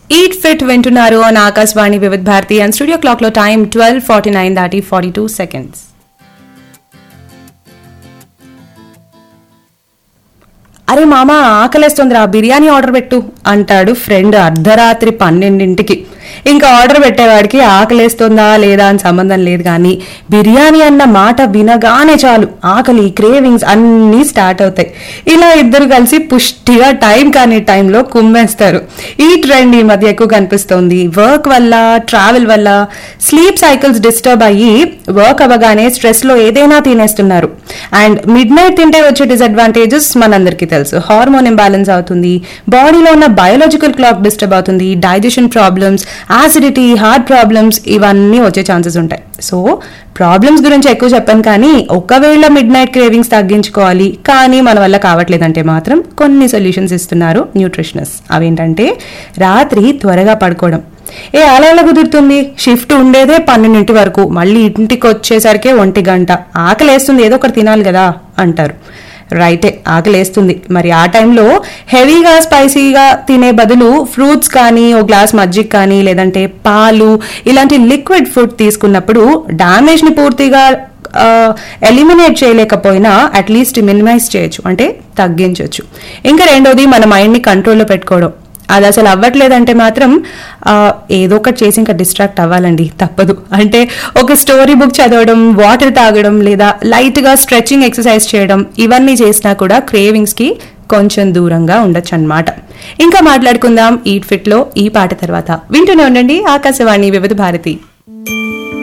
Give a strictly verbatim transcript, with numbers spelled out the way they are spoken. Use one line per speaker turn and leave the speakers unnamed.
Eat fit వింటున్నారు on Akashvani వివిధ Bharati and studio clock లో టైం ట్వెల్వ్ ఫార్టీ నైన్ దాటి ఫార్టీ టూ సెకండ్స్. అరే మామ ఆకలేస్తుందిరా బిర్యానీ ఆర్డర్ పెట్టు అంటాడు ఫ్రెండ్ అర్ధరాత్రి పన్నెండింటికి. ఇంకా ఆర్డర్ పెట్టేవాడికి ఆకలేస్తుందా లేదా అని సంబంధం లేదు, కానీ బిర్యానీ అన్న మాట వినగానే చాలు ఆకలి క్రేవింగ్స్ అన్నీ స్టార్ట్ అవుతాయి. ఇలా ఇద్దరు కలిసి పుష్టిగా టైం కాని టైంలో కుమ్మేస్తారు. ఈ ట్రెండ్ ఈ మధ్య ఎక్కువ కనిపిస్తోంది. వర్క్ వల్ల, ట్రావెల్ వల్ల స్లీప్ సైకిల్స్ డిస్టర్బ్ అయ్యి వర్క్ అవ్వగానే స్ట్రెస్ లో ఏదైనా తినేస్తున్నారు. అండ్ మిడ్ నైట్ తింటే వచ్చే డిసడ్వాంటేజెస్ మనందరికీ తెలుసు. హార్మోన్ ఇంబ్యాలెన్స్ అవుతుంది, బాడీలో ఉన్న బయోలాజికల్ క్లాక్ డిస్టర్బ్ అవుతుంది, digestion problems, acidity, heart problems ఇవన్నీ వచ్చే ఛాన్సెస్ ఉంటాయి. సో ప్రాబ్లమ్స్ గురించి ఎక్కువ చెప్పాను, కానీ ఒకవేళ మిడ్ నైట్ క్రేవింగ్స్ తగ్గించుకోవాలి కానీ మన వల్ల కావట్లేదంటే మాత్రం కొన్ని సొల్యూషన్స్ ఇస్తున్నారు న్యూట్రిషనిస్ట్. అవేంటంటే రాత్రి త్వరగా పడుకోవడం. ఏ అలా ఎలా కుదురుతుంది? షిఫ్ట్ ఉండేదే పన్నెండింటి వరకు, మళ్ళీ ఇంటికి వచ్చేసరికే ఒంటి గంట, ఆకలేస్తుంది ఏదో ఒకటి తినాలి కదా అంటారు. రైటే, ఆకలేస్తుంది. మరి ఆ టైంలో హెవీగా స్పైసీగా తినే బదులు ఫ్రూట్స్ కానీ, ఓ గ్లాస్ మజ్జిగ కానీ, లేదంటే పాలు ఇలాంటి లిక్విడ్ ఫుడ్ తీసుకున్నప్పుడు డామేజ్ ని పూర్తిగా ఎలిమినేట్ చేయలేకపోయినా అట్లీస్ట్ మినిమైజ్ చేయొచ్చు, అంటే తగ్గించవచ్చు. ఇంకా రెండోది మన మైండ్ ని కంట్రోల్లో పెట్టుకోవడం. అది అసలు అవ్వట్లేదంటే మాత్రం ఏదో ఒకటి చేసి ఇంకా డిస్ట్రాక్ట్ అవ్వాలండి, తప్పదు. అంటే ఒక స్టోరీ బుక్ చదవడం, వాటర్ తాగడం, లేదా లైట్ గా స్ట్రెచింగ్ ఎక్సర్సైజ్ చేయడం, ఇవన్నీ చేసినా కూడా క్రేవింగ్స్ కి కొంచెం దూరంగా ఉండొచ్చు అన్నమాట. ఇంకా మాట్లాడుకుందాం ఈట్ ఫిట్ లో ఈ పాట తర్వాత. వింటూనే ఉండండి ఆకాశవాణి వివిధ భారతి.